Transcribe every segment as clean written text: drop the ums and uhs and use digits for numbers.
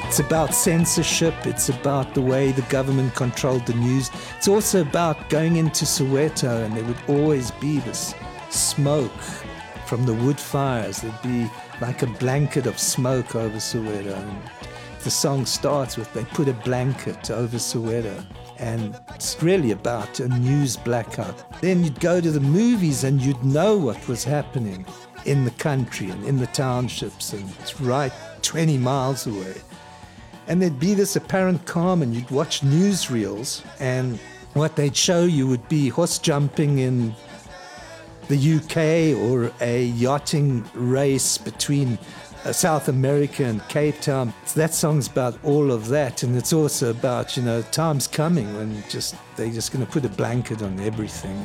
It's about censorship. It's about the way the government controlled the news. It's also about going into Soweto, and there would always be this smoke from the wood fires. There'd be like a blanket of smoke over Soweto. And the song starts with, they put a blanket over Soweto. And it's really about a news blackout. Then you'd go to the movies and you'd know what was happening in the country and in the townships, and it's right 20 miles away. And there'd be this apparent calm, and you'd watch newsreels, and what they'd show you would be horse jumping in the UK or a yachting race between South America and Cape Town. So that song's about all of that, and it's also about, time's coming when they're just going to put a blanket on everything.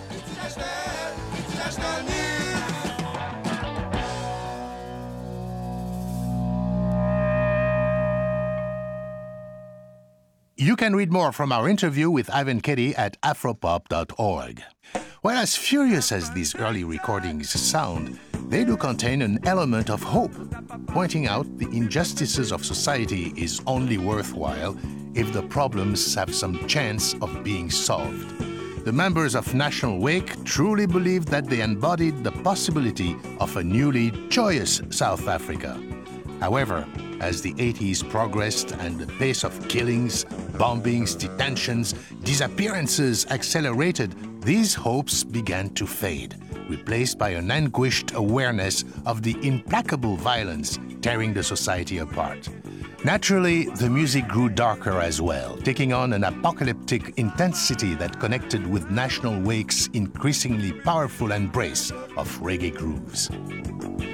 You can read more from our interview with Ivan Ketty at afropop.org. Well, as furious as these early recordings sound, they do contain an element of hope, pointing out the injustices of society is only worthwhile if the problems have some chance of being solved. The members of National Wake truly believed that they embodied the possibility of a newly joyous South Africa. However, as the 80s progressed and the pace of killings, bombings, detentions, disappearances accelerated, these hopes began to fade, replaced by an anguished awareness of the implacable violence tearing the society apart. Naturally, the music grew darker as well, taking on an apocalyptic intensity that connected with National Wake's increasingly powerful embrace of reggae grooves.